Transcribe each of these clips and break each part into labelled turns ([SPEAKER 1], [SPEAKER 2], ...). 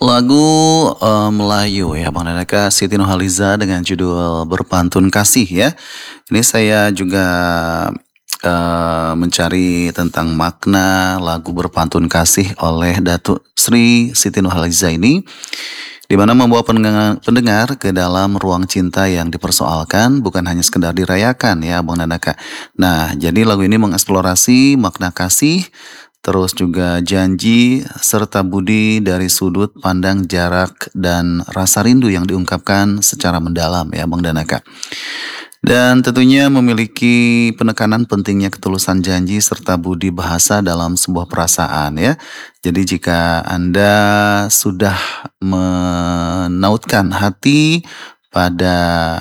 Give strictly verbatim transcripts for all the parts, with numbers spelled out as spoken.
[SPEAKER 1] Lagu eh, Melayu ya Bang Danaka, Siti Nurhaliza dengan judul Berpantun Kasih ya. Ini saya juga eh, mencari tentang makna lagu Berpantun Kasih oleh Datuk Sri Siti Nurhaliza ini, di mana membawa pendengar, pendengar ke dalam ruang cinta yang dipersoalkan, bukan hanya sekedar dirayakan ya Bang Danaka. Nah, jadi lagu ini mengeksplorasi makna kasih, terus juga janji serta budi dari sudut pandang jarak dan rasa rindu yang diungkapkan secara mendalam ya Bang Danaka. Dan tentunya memiliki penekanan pentingnya ketulusan janji serta budi bahasa dalam sebuah perasaan ya. Jadi jika Anda sudah menautkan hati pada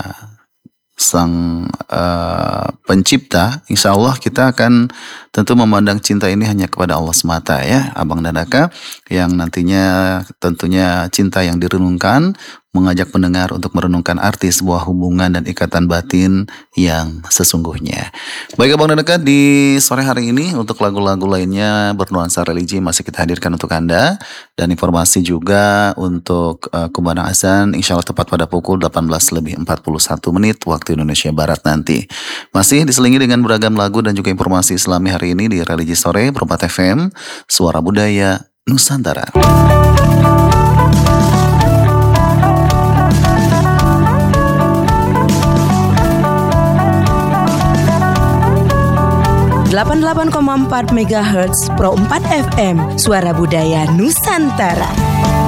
[SPEAKER 1] Sang uh, pencipta, insya Allah kita akan tentu memandang cinta ini hanya kepada Allah semata ya Abang Danaka, yang nantinya tentunya cinta yang direnungkan mengajak pendengar untuk merenungkan arti sebuah hubungan dan ikatan batin yang sesungguhnya. Baik Abang Danaka, di sore hari ini untuk lagu-lagu lainnya bernuansa religi masih kita hadirkan untuk Anda, dan informasi juga untuk uh, kumandang azan insya Allah tepat pada pukul delapan belas lebih empat puluh satu menit waktu Indonesia Barat nanti. Masih diselingi dengan beragam lagu dan juga informasi Islami hari ini di Religi Sore Perempat F M, Suara Budaya Nusantara.
[SPEAKER 2] delapan puluh delapan koma empat megahertz Pro empat F M, Suara Budaya Nusantara.